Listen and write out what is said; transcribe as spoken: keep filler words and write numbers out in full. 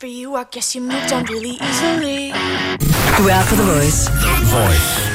for you, I guess you moved on really easily. Du er på The Voice. The Voice.